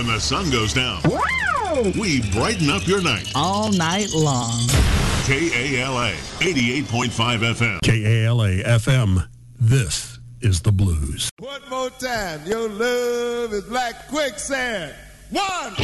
the sun goes down, we brighten up your night. All night long. KALA 88.5 FM. KALA FM. This is the blues. One more time. Your love is like quicksand. One.